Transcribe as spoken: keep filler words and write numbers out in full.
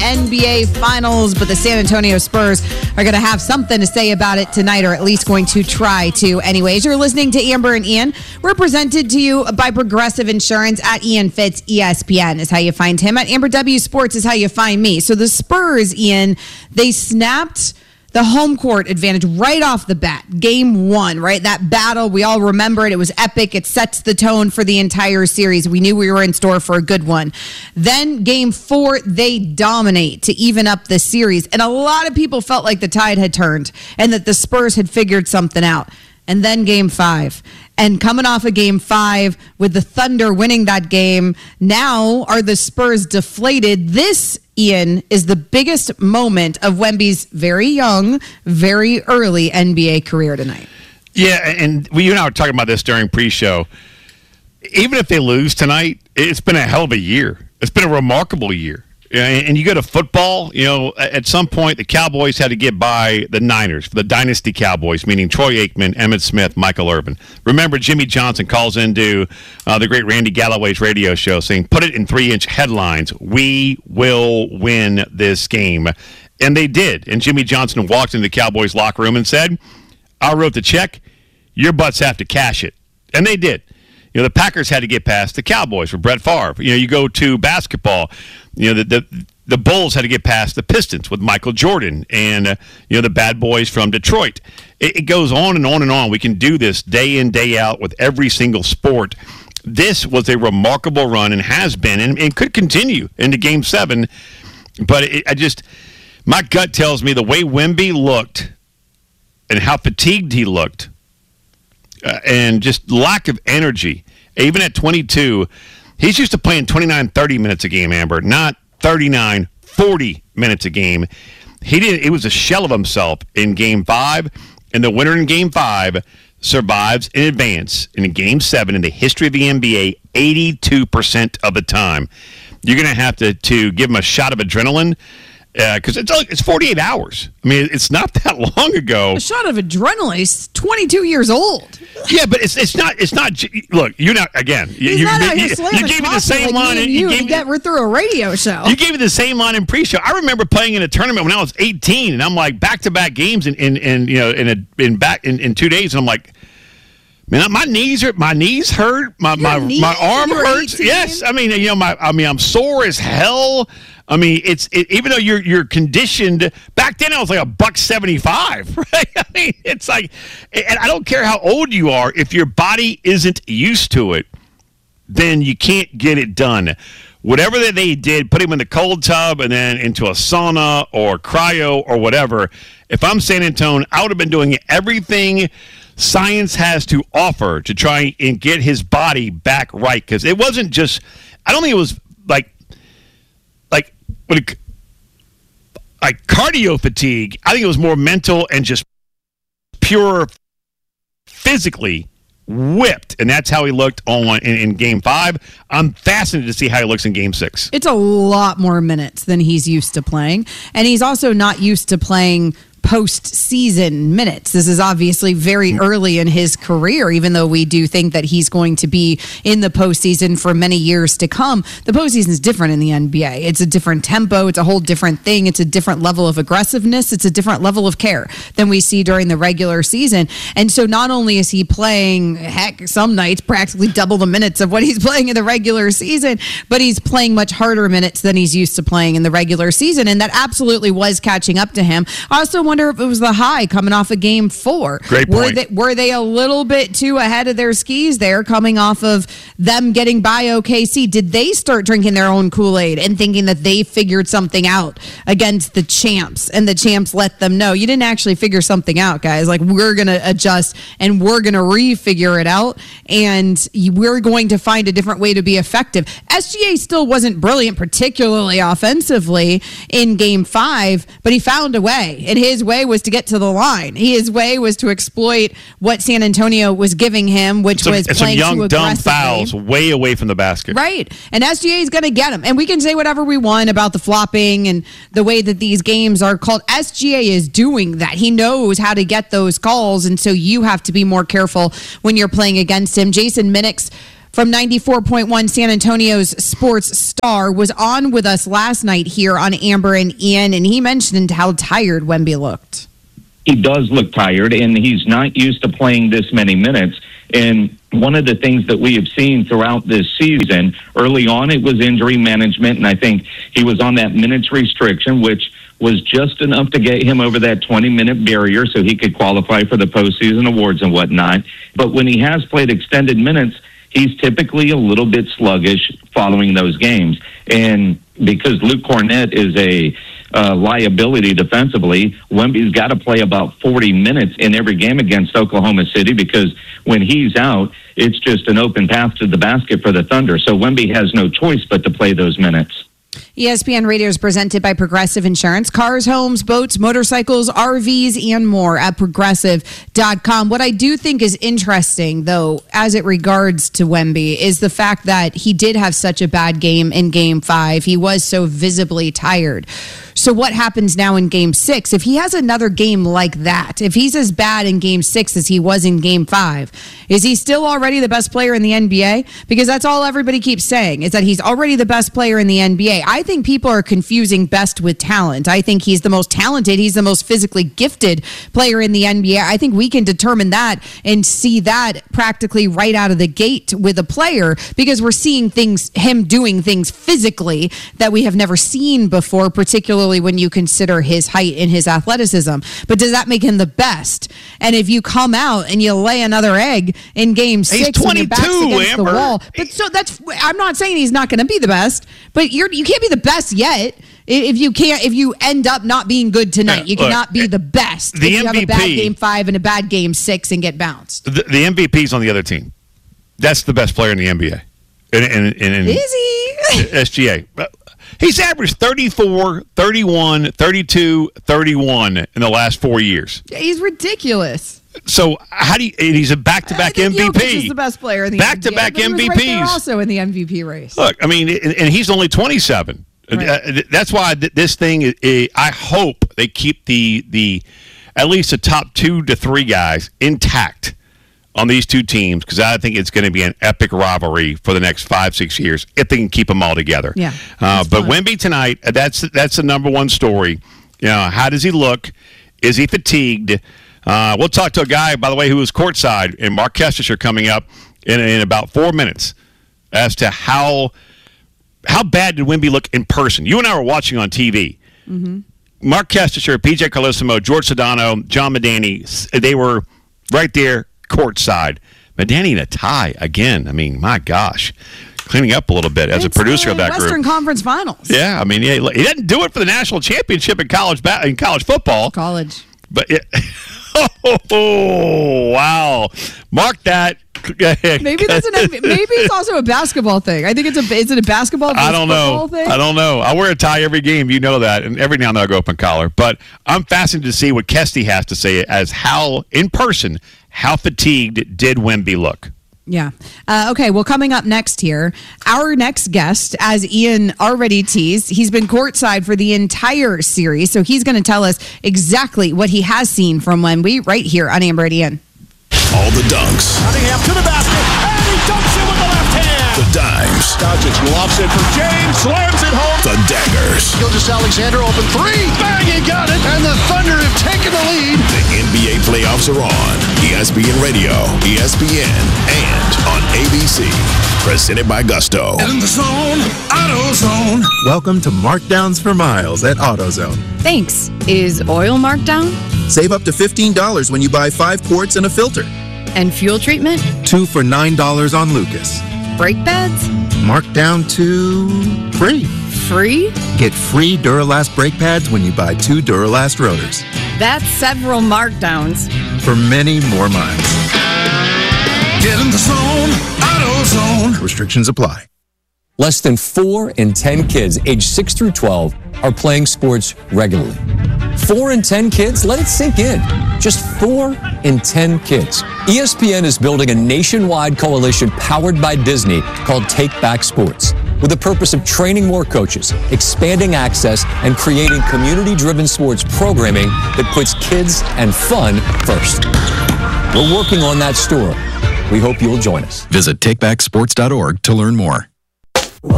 N B A Finals, but the San Antonio Spurs are going to have something to say about it tonight, or at least going to try to. Anyways, you're listening to Amber and Ian. We're presented to you by Progressive Insurance. At Ian Fitz, E S P N is how you find him. At Amber W Sports is how you find me. So the Spurs, Ian, they snapped the home court advantage right off the bat. Game one, right? That battle, we all remember it. It was epic. It sets the tone for the entire series. We knew we were in store for a good one. Then game four, they dominate to even up the series. And a lot of people felt like the tide had turned and that the Spurs had figured something out. And then game five. And coming off of game five with the Thunder winning that game, now are the Spurs deflated? This, Ian, is the biggest moment of Wemby's very young, very early N B A career tonight. Yeah, and we, you and I were talking about this during pre-show. Even if they lose tonight, it's been a hell of a year. It's been a remarkable year. And you go to football, you know, at some point the Cowboys had to get by the Niners, the dynasty Cowboys, meaning Troy Aikman, Emmitt Smith, Michael Irvin. Remember, Jimmy Johnson calls into uh, the great Randy Galloway's radio show saying, put it in three-inch headlines, we will win this game. And they did. And Jimmy Johnson walked into the Cowboys locker room and said, I wrote the check, your butts have to cash it. And they did. You know, the Packers had to get past the Cowboys for Brett Favre. You know, you go to basketball, you know, the the, the Bulls had to get past the Pistons with Michael Jordan and, uh, you know, the bad boys from Detroit. It, it goes on and on and on. We can do this day in, day out with every single sport. This was a remarkable run and has been and, and could continue into Game seven. But it, I just, my gut tells me the way Wemby looked and how fatigued he looked, Uh, and just lack of energy. Even at twenty-two, he's used to playing twenty-nine, thirty minutes a game, Amber, not thirty-nine, forty minutes a game. He didn't. It was a shell of himself in Game five, and the winner in Game five survives in advance in Game seven in the history of the N B A eighty-two percent of the time. You're going to have to to give him a shot of adrenaline, because uh, it's it's forty-eight hours. I mean, it's not that long ago. A shot of adrenaline. He's twenty-two years old. Yeah, but it's it's not it's not. Look, you're not again. He's you, not you, out here you, slamming you gave me the coffee same like line. me and you you gave to me, get we're through a radio show. You gave me the same line in pre-show. I remember playing in a tournament when I was eighteen, and I'm like back-to-back games in in, in you know in a in back in, in two days, and I'm like, man, my knees are my knees hurt, my Your my knees? my arm You were hurts. eighteen? Yes, I mean you know my I mean I'm sore as hell. I mean, it's it, even though you're you're conditioned. Back then, I was like a buck seventy-five, right? I mean, it's like, and I don't care how old you are. If your body isn't used to it, then you can't get it done. Whatever that they did, put him in the cold tub and then into a sauna or cryo or whatever. If I'm San Antonio, I would have been doing everything science has to offer to try and get his body back right, because it wasn't just. I don't think it was like. Like, like cardio fatigue. I think it was more mental and just pure physically whipped, and that's how he looked on in, in Game Five. I'm fascinated to see how he looks in Game Six. It's a lot more minutes than he's used to playing, and he's also not used to playing postseason minutes. This is obviously very early in his career, even though we do think that he's going to be in the postseason for many years to come. The postseason is different in the N B A. It's a different tempo. It's a whole different thing. It's a different level of aggressiveness. It's a different level of care than we see during the regular season. And so not only is he playing, heck, some nights practically double the minutes of what he's playing in the regular season, but he's playing much harder minutes than he's used to playing in the regular season. And that absolutely was catching up to him. I also wonder if it was the high coming off of Game Four. Great point. Were they, were they a little bit too ahead of their skis there, coming off of them getting by O K C? Did they start drinking their own Kool-Aid and thinking that they figured something out against the champs, and the champs let them know, you didn't actually figure something out, guys. Like, we're going to adjust and we're going to refigure it out, and we're going to find a different way to be effective. S G A still wasn't brilliant, particularly offensively in Game Five, but he found a way, and his way was to get to the line. His way was to exploit what San Antonio was giving him, which some, was some playing young, too aggressively. dumb fouls way away from the basket. Right. And S G A is going to get him. And we can say whatever we want about the flopping and the way that these games are called. S G A is doing that. He knows how to get those calls, and so you have to be more careful when you're playing against him. Jason Minnick's from ninety-four point one, San Antonio's sports star, was on with us last night here on Amber and Ian, and he mentioned how tired Wemby looked. He does look tired, and he's not used to playing this many minutes. And one of the things that we have seen throughout this season, early on it was injury management, and I think he was on that minutes restriction, which was just enough to get him over that twenty-minute barrier so he could qualify for the postseason awards and whatnot. But when he has played extended minutes, he's typically a little bit sluggish following those games. And because Luke Cornett is a uh, liability defensively, Wemby's got to play about forty minutes in every game against Oklahoma City, because when he's out, it's just an open path to the basket for the Thunder. So Wemby has no choice but to play those minutes. E S P N Radio is presented by Progressive Insurance. Cars, homes, boats, motorcycles, R Vs, and more at progressive dot com. What I do think is interesting, though, as it regards to Wemby, is the fact that he did have such a bad game in Game five. He was so visibly tired. So what happens now in Game six? If he has another game like that, if he's as bad in Game six as he was in Game five, is he still already the best player in the N B A? Because that's all everybody keeps saying, is that he's already the best player in the N B A. I think people are confusing best with talent. I think he's the most talented. He's the most physically gifted player in the N B A. I think we can determine that and see that practically right out of the gate with a player, because we're seeing things, him doing things physically that we have never seen before, particularly when you consider his height and his athleticism. But does that make him the best? And if you come out and you lay another egg in Game Six and your back's against Amber. the wall, but so that's, I'm not saying he's not going to be the best, but you're you can't be the best yet. If you can't, if you end up not being good tonight, you cannot be the best. The if you M V P, have a bad Game Five and a bad Game Six and get bounced. The, the M V P's on the other team. That's the best player in the N B A. In, in, in, in Is he? S G A. He's averaged thirty-four, thirty-one, thirty-two, thirty-one in the last four years. Yeah, he's ridiculous. So how do you? And he's a back-to-back M V P. Jokic is the best player in the back-to-back N B A. M V Ps. Right there also in the M V P race. Look, I mean, and and he's only twenty-seven. Right. Uh, that's why th- this thing. Is, I hope they keep the the at least the top two to three guys intact on these two teams, because I think it's going to be an epic rivalry for the next five, six years if they can keep them all together. Yeah, uh, but fun. Wemby tonight, that's that's the number one story. You know, how does he look? Is he fatigued? Uh, we'll talk to a guy, by the way, who was courtside, and Mark Kestisher coming up in, in about four minutes as to how how bad did Wemby look in person. You and I were watching on T V. Mm-hmm. Mark Kestisher, P J Carlesimo, George Sedano, John Medani, they were right there courtside. Medani in a tie again. I mean, my gosh. Cleaning up a little bit as it's a producer of that Western group. Conference Finals. Yeah, I mean, he, he didn't do it for the national championship in college ba- in college football. College. But it, oh, wow. Mark that. Maybe that's an maybe it's also a basketball thing. I think it's a is it a basketball I don't know. thing? I don't know. I wear a tie every game, you know that, and every now and then I go up in collar. But I'm fascinated to see what Kesty has to say as how in person how fatigued did Wemby look. Yeah. Uh, okay. Well, coming up next here, our next guest, as Ian already teased, he's been courtside for the entire series, so he's going to tell us exactly what he has seen from Wemby right here on Amber and Ian. All the dunks. Cunningham to the basket, and he dunks it with the left hand. The dimes. Doncic lofts it for James, slams it home. The daggers. Gilgeous-Alexander open three, bang, he got it, and the Thunder have taken the lead. The N B A playoffs are on. E S P N Radio, E S P N, and on A B C. Presented by Gusto. In the zone, AutoZone. Welcome to Markdowns for Miles at AutoZone. Thanks. Is oil marked down? Save up to fifteen dollars when you buy five quarts and a filter. And fuel treatment? Two for nine dollars on Lucas. Brake pads? Marked down to free. Free? Get free Duralast brake pads when you buy two Duralast rotors. That's several markdowns. For many more miles. Get in the zone, AutoZone. Restrictions apply. Less than four in ten kids aged six through twelve are playing sports regularly. Four in ten kids? Let it sink in. Just four in ten kids. E S P N is building a nationwide coalition powered by Disney called Take Back Sports, with the purpose of training more coaches, expanding access, and creating community-driven sports programming that puts kids and fun first. We're working on that story. We hope you'll join us. Visit take back sports dot org to learn more.